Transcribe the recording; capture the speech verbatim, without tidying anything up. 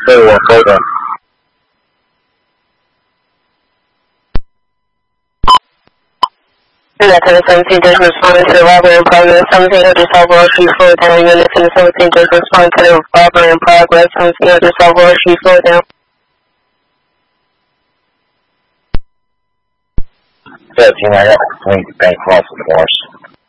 Very well, slow down. United seventeen just responding to the robbery in progress. seventeen hundred South Wall Street, slow down. Unit seventeen just responding to the robbery in progress. seventeen hundred South Wall Street, slow down. thirteen, I got the bank cross, of course.